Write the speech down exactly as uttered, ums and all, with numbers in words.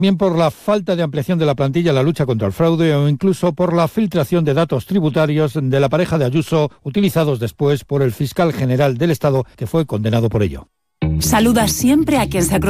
Bien por la falta de ampliación de la plantilla en la lucha contra el fraude o incluso por la filtración de datos tributarios de la pareja de Ayuso utilizados después por el fiscal general del Estado que fue condenado por ello. Saluda siempre a quien se